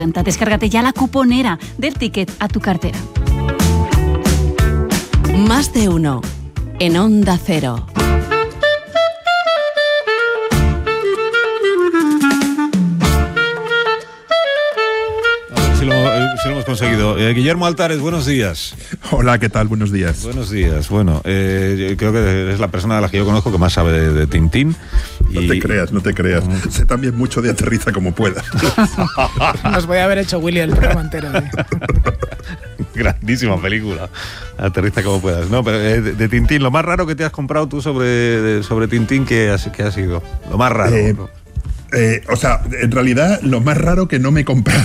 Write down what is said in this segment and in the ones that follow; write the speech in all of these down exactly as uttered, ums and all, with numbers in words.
Descárgate ya la cuponera del ticket a tu cartera. Más de uno en Onda Cero. Si lo, si lo hemos conseguido. Eh, Guillermo Altares, buenos días. Hola, ¿qué tal? Buenos días. Buenos días. Bueno, eh, yo creo que eres la persona de la que yo conozco que más sabe de, de Tintín. No y... te creas, no te creas. Mm. Sé también mucho de Aterriza como pueda. Nos voy a haber hecho Willy el programa entero. ¿Sí? Grandísima película. Aterriza como puedas. No, pero eh, de, de Tintín, lo más raro que te has comprado tú sobre, de, sobre Tintín, ¿qué ha, qué ha sido? Lo más raro. Eh, ¿no? Eh, o sea, en realidad lo más raro que no me he comprado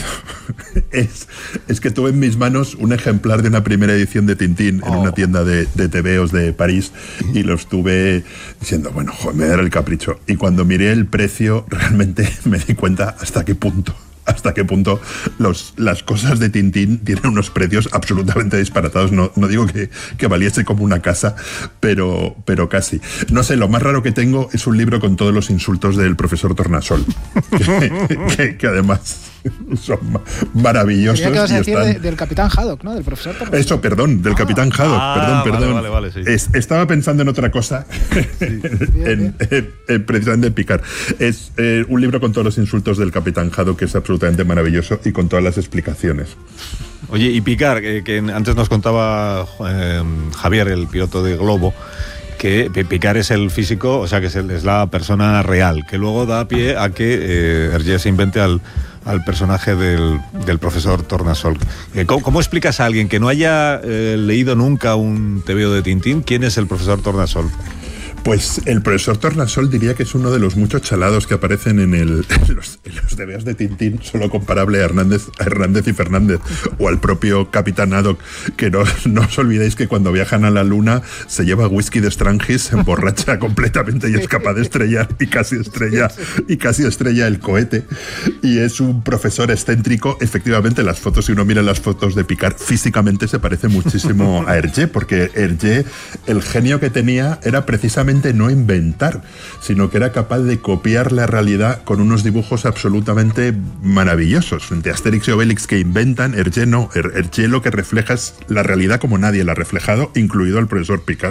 es, es que tuve en mis manos un ejemplar de una primera edición de Tintín oh. en una tienda de, de tebeos de París y lo estuve diciendo, bueno, joder, me dará el capricho. Y cuando miré el precio, realmente me di cuenta hasta qué punto. hasta qué punto los, las cosas de Tintín tienen unos precios absolutamente disparatados. No, no digo que, que valiese como una casa, pero, pero casi. No sé, lo más raro que tengo es un libro con todos los insultos del profesor Tornasol, que, que, que además son maravillosos. Quería que vas a decir están... de, del Capitán Haddock, ¿no? Del profesor Tornasol. Eso, perdón, del ah. Capitán Haddock. Ah, perdón, perdón. Vale, vale, vale, sí. es, estaba pensando en otra cosa, sí. en, en, en, precisamente en Picard. Es eh, un libro con todos los insultos del Capitán Haddock, que es absolutamente maravilloso y con todas las explicaciones. Oye, y Picard, que, que antes nos contaba eh, Javier, el piloto de Globo, que Picard es el físico, o sea, que es, el, es la persona real, que luego da pie a que eh, Hergé se invente al, al personaje del, del profesor Tornasol. Eh, ¿cómo, ¿Cómo explicas a alguien que no haya eh, leído nunca un tebeo de Tintín quién es el profesor Tornasol? Pues el profesor Tornasol diría que es uno de los muchos chalados que aparecen en, el, en los, en los tebeos de Tintín, solo comparable a Hernández, a Hernández y Fernández, o al propio Capitán Haddock, que no, no os olvidéis que cuando viajan a la luna se lleva whisky de Strangis, se emborracha completamente y es capaz de estrellar y casi estrella, y casi estrella el cohete. Y es un profesor excéntrico. Efectivamente, las fotos, si uno mira las fotos de Picard, físicamente se parece muchísimo a Hergé, porque Hergé, el genio que tenía era precisamente no inventar, sino que era capaz de copiar la realidad con unos dibujos absolutamente maravillosos. Frente a Asterix y Obelix, que inventan, Hergé no. Hergé lo que refleja es la realidad como nadie la ha reflejado, incluido el profesor Picard.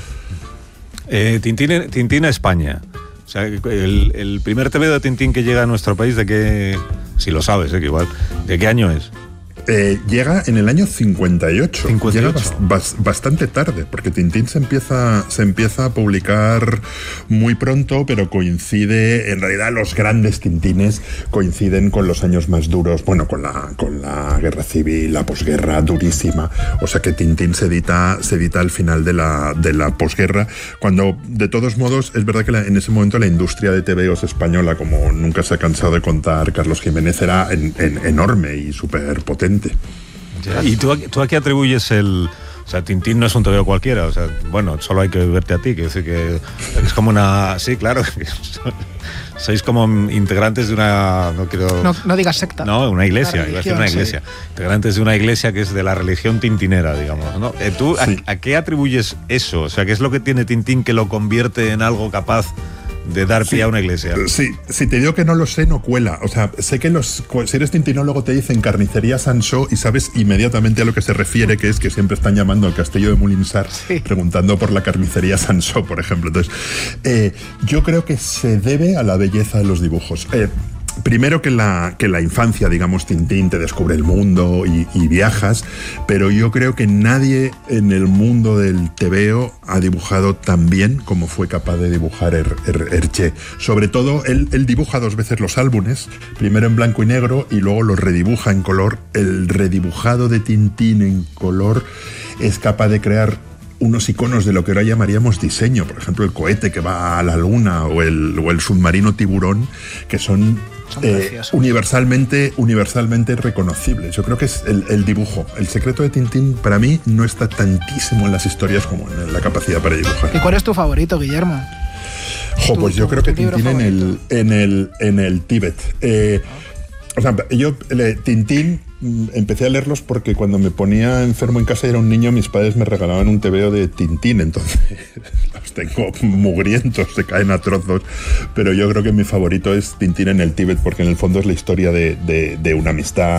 Eh, Tintín, Tintín a España. O sea, el, el primer tebeo de Tintín que llega a nuestro país, ¿de qué? Si lo sabes, ¿eh? Que igual. ¿De qué año es? Eh, llega en el año cincuenta y ocho. cincuenta y ocho. Llega bas, bas, bastante tarde, porque Tintín se empieza, se empieza a publicar muy pronto, pero coincide, en realidad los grandes Tintines coinciden con los años más duros, bueno, con la, con la guerra civil, la posguerra durísima. O sea que Tintín se edita, se edita al final de la, de la posguerra, cuando de todos modos es verdad que la, en ese momento la industria de tebeos española, como nunca se ha cansado de contar Carlos Jiménez, era en, en, enorme y súper potente. Ya. ¿Y tú, tú a qué atribuyes el...? O sea, Tintín no es un tebeo cualquiera, o sea, bueno, solo hay que verte a ti, que decir que es como una... Sí, claro, sois como integrantes de una... No quiero... No, no digas secta. No, una iglesia, religión, iba a decir una iglesia. Sí. Integrantes de una iglesia que es de la religión tintinera, digamos, ¿no? Eh, ¿Tú sí. a, a qué atribuyes eso? O sea, ¿qué es lo que tiene Tintín que lo convierte en algo capaz de dar pie sí, a una iglesia? Sí, si te digo que no lo sé, no cuela. O sea, sé que los, si eres tintinólogo te dicen carnicería Sansó y sabes inmediatamente a lo que se refiere, que es que siempre están llamando al castillo de Molinsar, sí. preguntando por la carnicería Sansó, por ejemplo. Entonces, eh, yo creo que se debe a la belleza de los dibujos. Eh, Primero que la, que la infancia, digamos, Tintín te descubre el mundo y, y viajas, pero yo creo que nadie en el mundo del tebeo ha dibujado tan bien como fue capaz de dibujar Her, Her, Hergé. Sobre todo, él, él dibuja dos veces los álbumes, primero en blanco y negro y luego los redibuja en color. El redibujado de Tintín en color es capaz de crear unos iconos de lo que ahora llamaríamos diseño, por ejemplo el cohete que va a la luna o el, o el submarino tiburón, que son, son eh, universalmente, universalmente reconocibles. Yo creo que es el, el dibujo. El secreto de Tintín para mí no está tantísimo en las historias como en la capacidad para dibujar. ¿Y cuál es tu favorito, Guillermo? Jo, pues yo creo que Tintín en el, en, el, en el Tíbet. Eh, O sea, yo, le, Tintín, empecé a leerlos porque cuando me ponía enfermo en casa y era un niño, mis padres me regalaban un tebeo de Tintín, entonces los tengo mugrientos, se caen a trozos, pero yo creo que mi favorito es Tintín en el Tíbet, porque en el fondo es la historia de, de, de una amistad